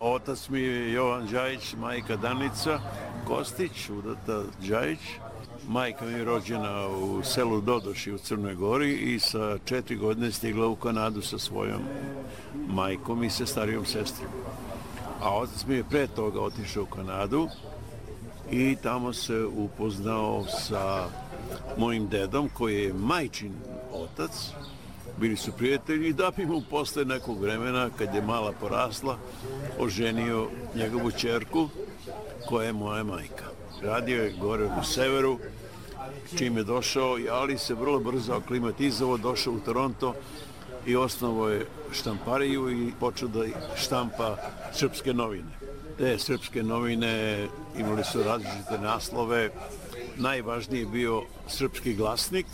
Otac mi je Jovan Đajić, majka Danica Kostić, udata Đajić. Majka mi je rođena u selu Dodoši u Crnoj Gori i sa 4 godine stigla u Kanadu sa svojom majkom i sa starijom sestrom. A otac mi je pre toga otišao u Kanadu i tamo se upoznao sa mojim dedom koji je majčin otac. Bili su prijatelji i da bi mu posle nekog vremena, kad je mala porasla, oženio njegovu ćerku koja je moja majka. Radio je gore u severu, čim je došao, ali se vrlo brzo aklimatizovao, došao u Toronto i osnovao je štampariju i počeo da štampa srpske novine. Te srpske novine imali su različite naslove. Najvažniji je bio Srpski glasnik,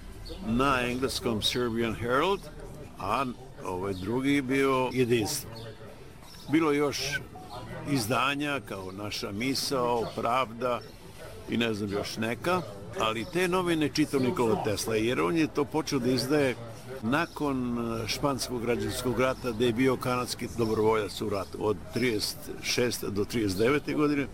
na engleskom Serbian Herald, a drugi je bio Jedinstvo. Bilo još izdanja kao Naša misao, Pravda i ne znam još neka, ali te novine čitao Nikola Tesla, jer on je to počeo da izdaje nakon Španskog građanskog rata, gde je bio kanadski dobrovoljac u ratu od 36. do 39. godine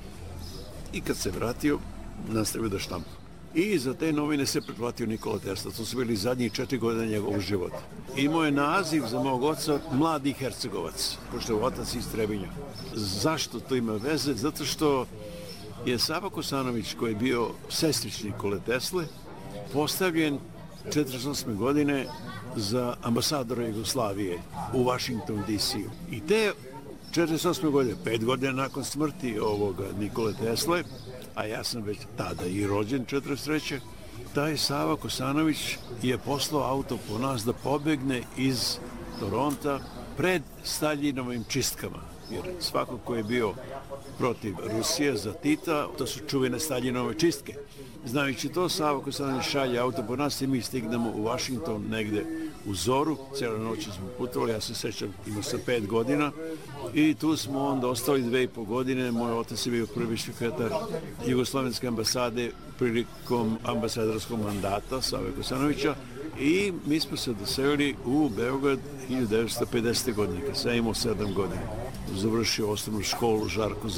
i kad se vratio, nastavio da štampa. I za te novine se pretplatio Nikola Tesla. To su bili zadnjih 4 godine njegovog života. Imao je naziv za mog oca Mladi Hercegovac, pošto je otac iz Trebinja. Zašto to ima veze? Zato što je Sava Kosanović, koji je bio sestričnik Nikole Tesle, postavljen 48. godine za ambasadora Jugoslavije u Washington DC-u. I te 48. godine, 5 godina nakon smrti ovoga Nikole Tesle, a ja sam već tada i rođen 43. Taj Sava Kosanović je poslao auto po nas da pobegne iz Toronta pred Staljinovim čistkama. Jer svako ko je bio protiv Rusije za Tita, to su čuvene Staljinove čistke. Znajući to, Sava Kosanović šalje auto po nas i mi stignemo u Washington negde u zoru. Cijelu noć smo putovali, ja se sećam, imao sam 5 godina i tu smo onda ostali 2,5 godine. Moj otac je bio prvi sekretar Jugoslovenske ambasade prilikom ambasadorskog mandata Save Kosanovića i mi smo se doselili u Beograd 1950. godine, kad sam imao 7 godina. Završio osnovnu školu Žarko